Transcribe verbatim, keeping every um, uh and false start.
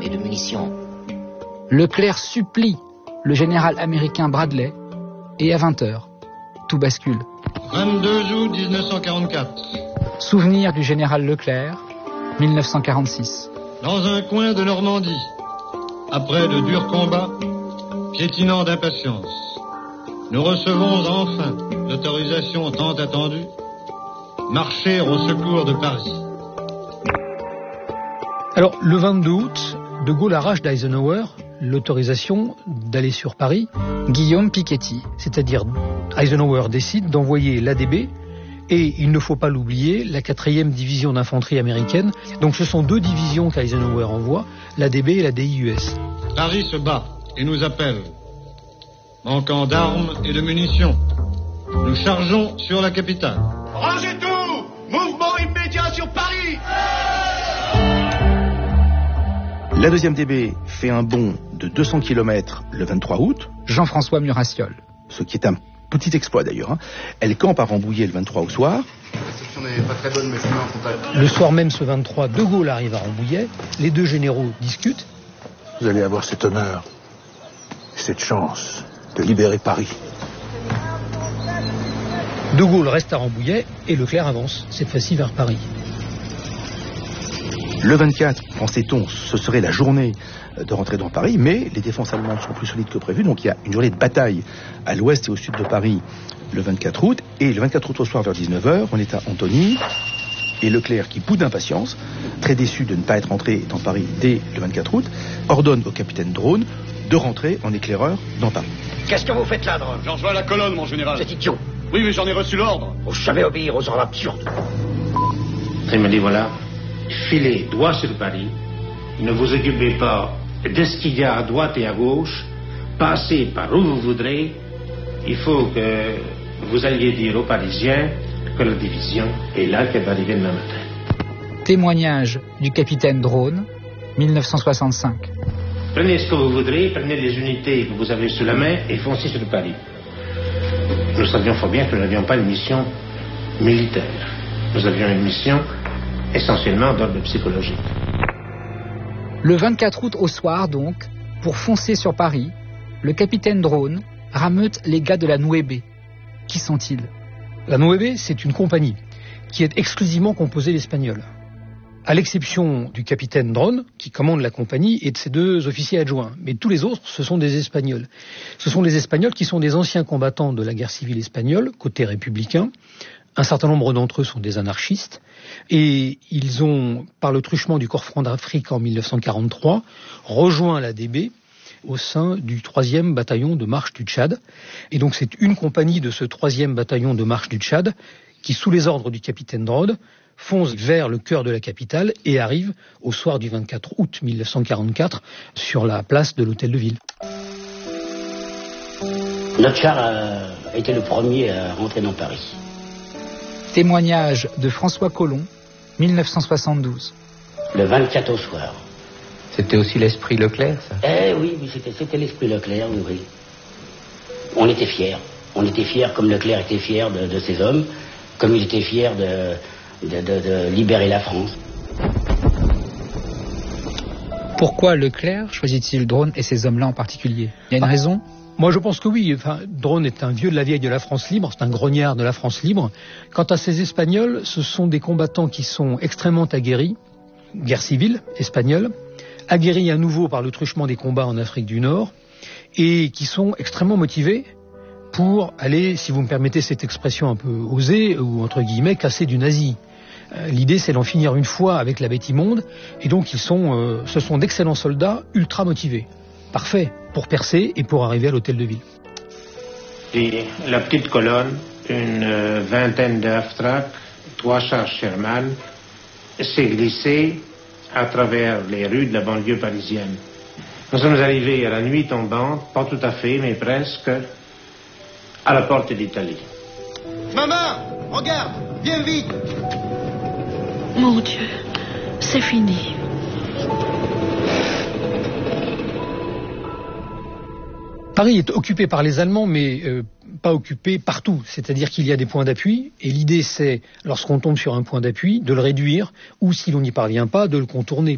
et de munitions. Leclerc supplie le général américain Bradley et à vingt heures, tout bascule. vingt-deux août mille neuf cent quarante-quatre. Souvenir du général Leclerc, mille neuf cent quarante-six. Dans un coin de Normandie, après de durs combats, piétinant d'impatience, nous recevons enfin l'autorisation tant attendue, marcher au secours de Paris. Alors, le vingt-deux août, De Gaulle arrache d'Eisenhower l'autorisation d'aller sur Paris. Guillaume Piketty. C'est-à-dire, Eisenhower décide d'envoyer l'A D B et, il ne faut pas l'oublier, la quatrième division d'infanterie américaine. Donc ce sont deux divisions qu'Eisenhower envoie, l'A D B et la D I U S. Paris se bat et nous appelle. Manquant d'armes et de munitions, nous chargeons sur la capitale. Rangez tout! Mouvement immédiat sur Paris! La deuxième D B fait un bond de deux cents kilomètres le vingt-trois août. Jean-François Murassiol. Ce qui est un petit exploit d'ailleurs. Hein. Elle campe à Rambouillet le vingt-trois au soir. Le soir même, ce vingt-trois, De Gaulle arrive à Rambouillet. Les deux généraux discutent. Vous allez avoir cet honneur, cette chance de libérer Paris. De Gaulle reste à Rambouillet et Leclerc avance, cette fois-ci vers Paris. Le vingt-quatre, pensait-on, ce serait la journée de rentrer dans Paris, mais les défenses allemandes sont plus solides que prévu, donc il y a une journée de bataille à l'ouest et au sud de Paris le vingt-quatre août, et le vingt-quatre août au soir vers dix-neuf heures, on est à Antony, et Leclerc, qui bout d'impatience, très déçu de ne pas être rentré dans Paris dès le vingt-quatre août, ordonne au capitaine Drone de rentrer en éclaireur dans Paris. Qu'est-ce que vous faites là, Drone? J'en rejoins la colonne, mon général. C'est idiot. Oui, mais j'en ai reçu l'ordre. Vous savez obéir aux ordres absurdes. Il me dit, voilà, filez droit sur Paris, ne vous occupez pas de ce qu'il y a à droite et à gauche, passez par où vous voudrez, il faut que vous alliez dire aux Parisiens que la division est là, qu'elle va arriver demain matin. Témoignage du capitaine Drone, mille neuf cent soixante-cinq. Prenez ce que vous voudrez, prenez les unités que vous avez sous la main et foncez sur Paris. Nous savions fort bien que nous n'avions pas une mission militaire. Nous avions une mission essentiellement d'ordre psychologique. Le vingt-quatre août au soir, donc, pour foncer sur Paris, le capitaine Drone rameute les gars de la Nueve. Qui sont-ils? La Nueve, c'est une compagnie qui est exclusivement composée d'Espagnols. À l'exception du capitaine Drone, qui commande la compagnie, et de ses deux officiers adjoints. Mais tous les autres, ce sont des Espagnols. Ce sont les Espagnols qui sont des anciens combattants de la guerre civile espagnole, côté républicain. Un certain nombre d'entre eux sont des anarchistes. Et ils ont, par le truchement du corps franc d'Afrique en mille neuf cent quarante-trois, rejoint l'A D B au sein du troisième bataillon de marche du Tchad. Et donc c'est une compagnie de ce troisième bataillon de marche du Tchad qui, sous les ordres du capitaine Drone, fonce vers le cœur de la capitale et arrive au soir du vingt-quatre août mille neuf cent quarante-quatre sur la place de l'Hôtel de Ville. Notre char a été le premier à rentrer dans Paris. Témoignage de François Collomb, mille neuf cent soixante-douze. Le vingt-quatre au soir. C'était aussi l'esprit Leclerc, ça? Eh oui, oui c'était, c'était l'esprit Leclerc, oui, oui. On était fiers. On était fiers comme Leclerc était fier de, de ses hommes, comme il était fier de, de, de, de libérer la France. Pourquoi Leclerc choisit-il Drone et ces hommes-là en particulier? Il y a une ah. raison? Moi, je pense que oui. Enfin, Drone est un vieux de la vieille de la France libre, c'est un grognard de la France libre. Quant à ces Espagnols, ce sont des combattants qui sont extrêmement aguerris, guerre civile espagnole, aguerris à nouveau par le truchement des combats en Afrique du Nord, et qui sont extrêmement motivés pour aller, si vous me permettez cette expression un peu osée, ou entre guillemets, casser du nazi. Euh, l'idée, c'est d'en finir une fois avec la bête immonde, et donc ils sont, euh, ce sont d'excellents soldats ultra motivés. Parfait pour percer et pour arriver à l'Hôtel de Ville. Et la petite colonne, une euh, vingtaine de Half-Track, trois chars Sherman, s'est glissée à travers les rues de la banlieue parisienne. Nous sommes arrivés à la nuit tombante, pas tout à fait, mais presque, à la porte d'Italie. Maman, regarde, viens vite. Mon Dieu, c'est fini. Paris est occupé par les Allemands, mais euh, pas occupé partout. C'est-à-dire qu'il y a des points d'appui, et l'idée c'est, lorsqu'on tombe sur un point d'appui, de le réduire, ou si l'on n'y parvient pas, de le contourner.